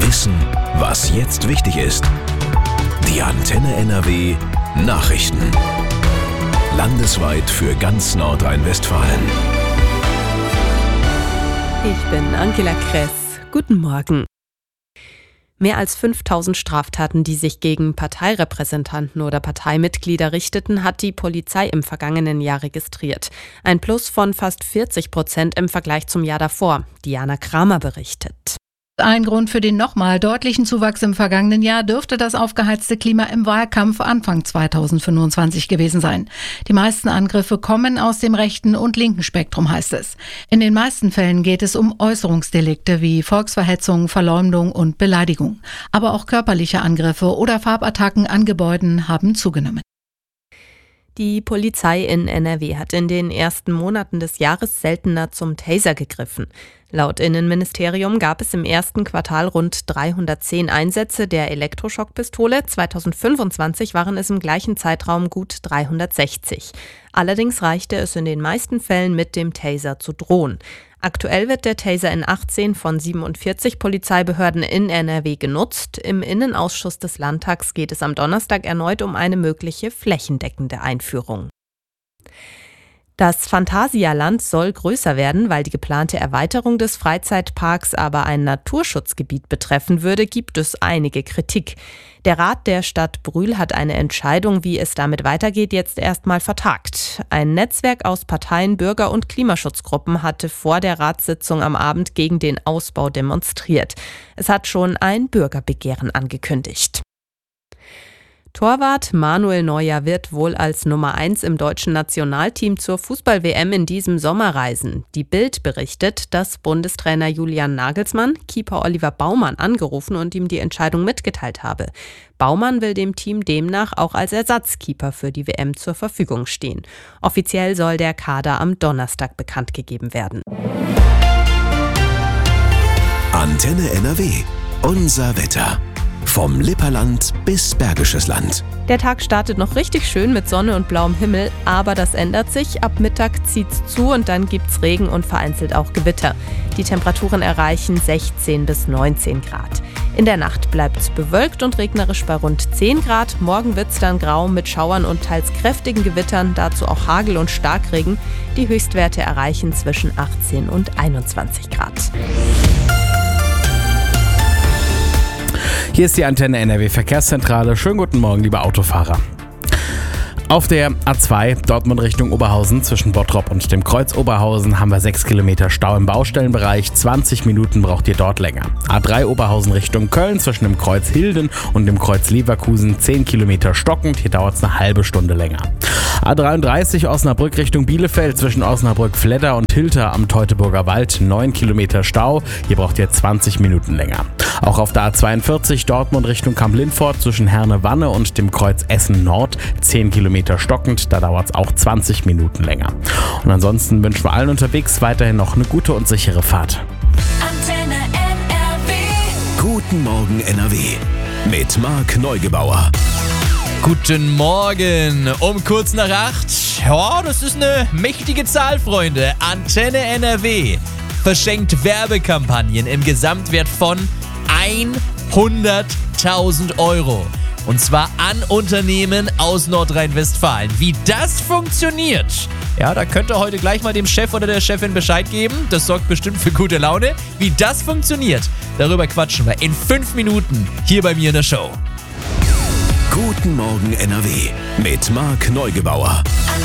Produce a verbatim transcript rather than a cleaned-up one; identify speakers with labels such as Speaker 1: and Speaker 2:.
Speaker 1: Wissen, was jetzt wichtig ist. Die Antenne N R W Nachrichten. Landesweit für ganz Nordrhein-Westfalen.
Speaker 2: Ich bin Angela Kress. Guten Morgen. Mehr als fünftausend Straftaten, die sich gegen Parteirepräsentanten oder Parteimitglieder richteten, hat die Polizei im vergangenen Jahr registriert. Ein Plus von fast vierzig Prozent im Vergleich zum Jahr davor. Diana Kramer berichtet.
Speaker 3: Ein Grund für den nochmal deutlichen Zuwachs im vergangenen Jahr dürfte das aufgeheizte Klima im Wahlkampf Anfang zweitausendfünfundzwanzig gewesen sein. Die meisten Angriffe kommen aus dem rechten und linken Spektrum, heißt es. In den meisten Fällen geht es um Äußerungsdelikte wie Volksverhetzung, Verleumdung und Beleidigung. Aber auch körperliche Angriffe oder Farbattacken an Gebäuden haben zugenommen.
Speaker 2: Die Polizei in N R W hat in den ersten Monaten des Jahres seltener zum Taser gegriffen. Laut Innenministerium gab es im ersten Quartal rund dreihundertzehn Einsätze der Elektroschockpistole. zweitausendfünfundzwanzig waren es im gleichen Zeitraum gut dreihundertsechzig. Allerdings reichte es in den meisten Fällen mit dem Taser zu drohen. Aktuell wird der Taser in achtzehn von siebenundvierzig Polizeibehörden in N R W genutzt. Im Innenausschuss des Landtags geht es am Donnerstag erneut um eine mögliche flächendeckende Einführung. Das Phantasialand soll größer werden, weil die geplante Erweiterung des Freizeitparks aber ein Naturschutzgebiet betreffen würde, gibt es einige Kritik. Der Rat der Stadt Brühl hat eine Entscheidung, wie es damit weitergeht, jetzt erstmal vertagt. Ein Netzwerk aus Parteien, Bürger- und Klimaschutzgruppen hatte vor der Ratssitzung am Abend gegen den Ausbau demonstriert. Es hat schon ein Bürgerbegehren angekündigt. Torwart Manuel Neuer wird wohl als Nummer eins im deutschen Nationalteam zur Fußball-W M in diesem Sommer reisen. Die Bild berichtet, dass Bundestrainer Julian Nagelsmann Keeper Oliver Baumann angerufen und ihm die Entscheidung mitgeteilt habe. Baumann will dem Team demnach auch als Ersatzkeeper für die W M zur Verfügung stehen. Offiziell soll der Kader am Donnerstag bekannt gegeben werden.
Speaker 1: Antenne N R W. Unser Wetter. Vom Lipperland bis Bergisches Land.
Speaker 2: Der Tag startet noch richtig schön mit Sonne und blauem Himmel, aber das ändert sich. Ab Mittag zieht's zu und dann gibt's Regen und vereinzelt auch Gewitter. Die Temperaturen erreichen sechzehn bis neunzehn Grad. In der Nacht bleibt's bewölkt und regnerisch bei rund zehn Grad. Morgen wird's dann grau mit Schauern und teils kräftigen Gewittern, dazu auch Hagel und Starkregen. Die Höchstwerte erreichen zwischen achtzehn und einundzwanzig Grad.
Speaker 4: Hier ist die Antenne N R W Verkehrszentrale. Schönen guten Morgen, liebe Autofahrer. Auf der A zwei Dortmund Richtung Oberhausen zwischen Bottrop und dem Kreuz Oberhausen haben wir sechs Kilometer Stau im Baustellenbereich. zwanzig Minuten braucht ihr dort länger. A drei Oberhausen Richtung Köln zwischen dem Kreuz Hilden und dem Kreuz Leverkusen zehn Kilometer stockend. Hier dauert es eine halbe Stunde länger. A dreiunddreißig Osnabrück Richtung Bielefeld zwischen Osnabrück-Fledder und Hilter am Teutoburger Wald neun Kilometer Stau. Hier braucht ihr zwanzig Minuten länger. Auch auf der A zweiundvierzig Dortmund Richtung Kamp-Lindfort zwischen Herne-Wanne und dem Kreuz Essen Nord zehn Kilometer stockend, da dauert es auch zwanzig Minuten länger. Und ansonsten wünschen wir allen unterwegs weiterhin noch eine gute und sichere Fahrt.
Speaker 5: Antenne N R W.
Speaker 1: Guten Morgen N R W. Mit Marc Neugebauer.
Speaker 6: Guten Morgen, um kurz nach acht. Ja, das ist eine mächtige Zahl, Freunde. Antenne N R W verschenkt Werbekampagnen im Gesamtwert von hunderttausend Euro. Und zwar an Unternehmen aus Nordrhein-Westfalen. Wie das funktioniert, ja, da könnt ihr heute gleich mal dem Chef oder der Chefin Bescheid geben. Das sorgt bestimmt für gute Laune. Wie das funktioniert, darüber quatschen wir in fünf Minuten hier bei mir in der Show.
Speaker 1: Guten Morgen N R W mit Marc Neugebauer.